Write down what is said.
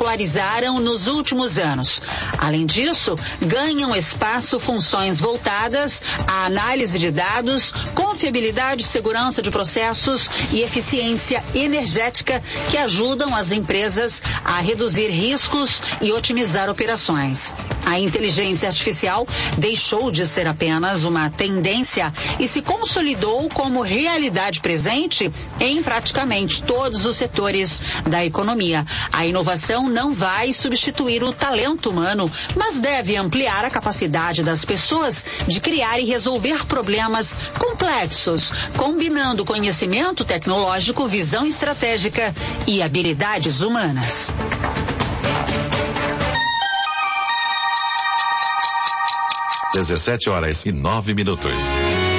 popularizaram nos últimos anos. Além disso, ganham espaço funções voltadas à análise de dados, confiabilidade e segurança de processos e eficiência energética que ajudam as empresas a reduzir riscos e otimizar operações. A inteligência artificial deixou de ser apenas uma tendência e se consolidou como realidade presente em praticamente todos os setores da economia. A inovação não vai substituir o talento humano, mas deve ampliar a capacidade das pessoas de criar e resolver problemas complexos, combinando conhecimento tecnológico, visão estratégica e habilidades humanas. 17h09.